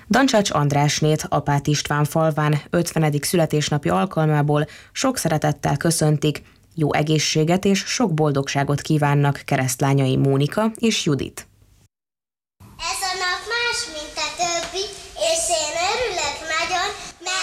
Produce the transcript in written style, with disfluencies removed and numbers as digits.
Dancsács Andrásnét Apát István falván 50. születésnapi alkalmából sok szeretettel köszöntik, jó egészséget és sok boldogságot kívánnak keresztlányai Mónika és Judit. Ez a nap más, mint a többi, és én örülök nagyon,